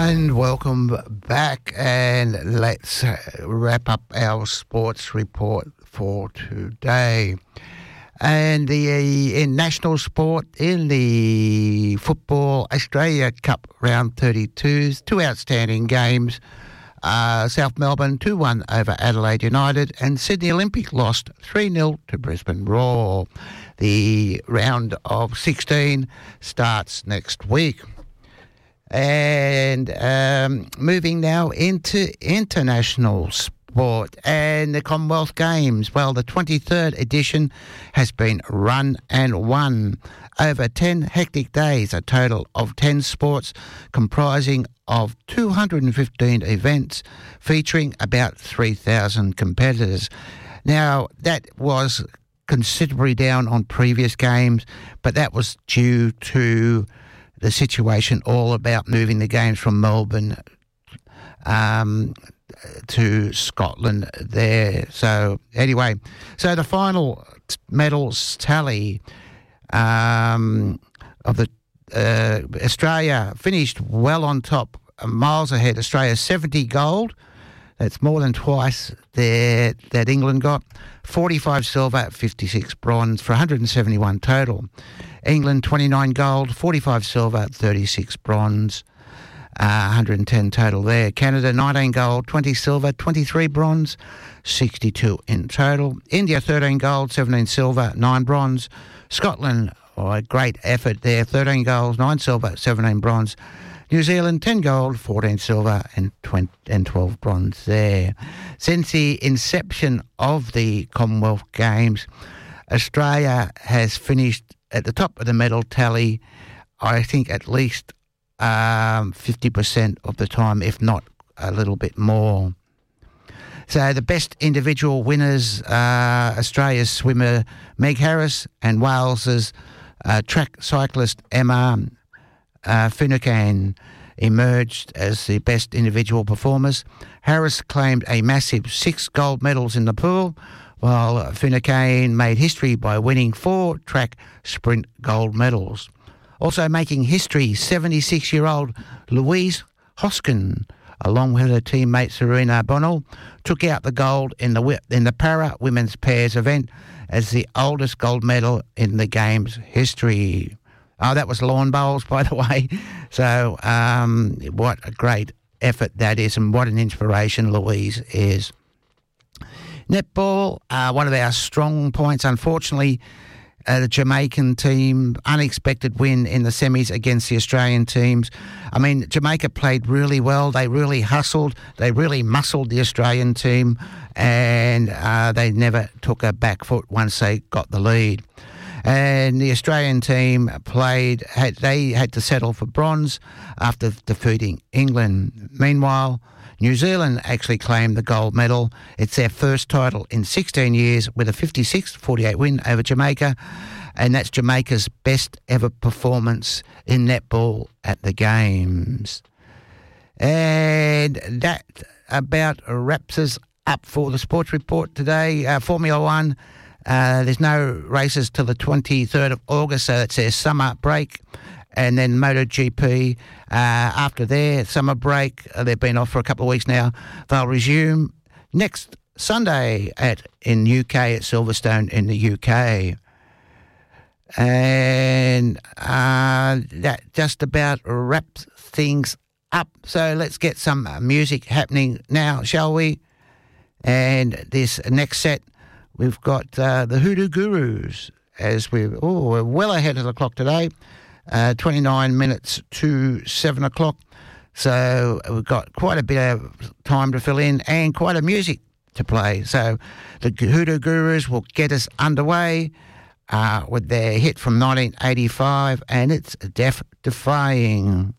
And welcome back, and let's wrap up our sports report for today. And in national sport, in the Football Australia Cup Round 32s, two outstanding games. South Melbourne 2-1 over Adelaide United, and Sydney Olympic lost 3-0 to Brisbane Roar. The round of 16 starts next week. And moving now into international sport and the Commonwealth Games. Well, the 23rd edition has been run and won over 10 hectic days, a total of 10 sports comprising of 215 events featuring about 3,000 competitors. Now, that was considerably down on previous games, but that was due to the situation all about moving the games from Melbourne to Scotland there. So anyway, so the final medals tally of the Australia finished well on top, miles ahead. Australia 70 gold. That's more than twice that England got. 45 silver, 56 bronze for 171 total. England 29 gold, 45 silver, 36 bronze, 110 total there. Canada 19 gold, 20 silver, 23 bronze, 62 in total. India 13 gold, 17 silver, 9 bronze. Scotland, a great effort there, 13 gold, 9 silver, 17 bronze. New Zealand 10 gold, 14 silver and 12 bronze there. Since the inception of the Commonwealth Games, Australia has finished at the top of the medal tally, I think at least 50% of the time, if not a little bit more. So the best individual winners, Australia's swimmer Meg Harris and Wales's track cyclist Emma Finucane emerged as the best individual performers. Harris claimed a massive 6 gold medals in the pool, while Finucane made history by winning 4 track sprint gold medals. Also making history, 76-year-old Louise Hoskin, along with her teammate Serena Bonnell, took out the gold in the para women's pairs event as the oldest gold medal in the game's history. Oh, that was lawn bowls, by the way. So what a great effort that is, and what an inspiration Louise is. Netball, one of our strong points. Unfortunately, the Jamaican team, unexpected win in the semis against the Australian teams. I mean, Jamaica played really well. They really hustled. They really muscled the Australian team, and they never took a back foot once they got the lead. And the Australian team they had to settle for bronze after defeating England. Meanwhile, New Zealand actually claimed the gold medal. It's their first title in 16 years with a 56-48 win over Jamaica, and that's Jamaica's best ever performance in netball at the Games. And that about wraps us up for the sports report today. Formula One, there's no races till the 23rd of August, so it's their summer break. And then MotoGP, after their summer break, they've been off for a couple of weeks now. They'll resume next Sunday in UK at Silverstone in the UK. And that just about wraps things up. So let's get some music happening now, shall we? And this next set, we've got the Hoodoo Gurus, as we're well ahead of the clock today. 29 minutes to 7 o'clock. So we've got quite a bit of time to fill in and quite a music to play. So the Hoodoo Gurus will get us underway with their hit from 1985, and it's Death Defying.